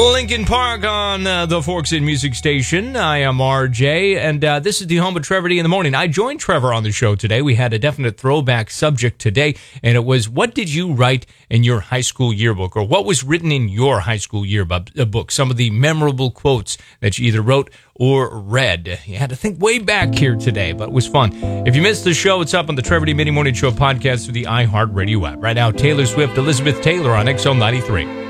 Lincoln Park on the Forks in Music Station. I am RJ, and this is the home of Trevor D in the morning. I joined Trevor on the show today. We had a definite throwback subject today, and it was, what did you write in your high school yearbook, or what was written in your high school yearbook? Some of the memorable quotes that you either wrote or read. You had to think way back here today, but it was fun. If you missed the show, it's up on the Trevor D Mini Morning Show podcast through the iHeartRadio app. Right now, Taylor Swift, Elizabeth Taylor on XL93.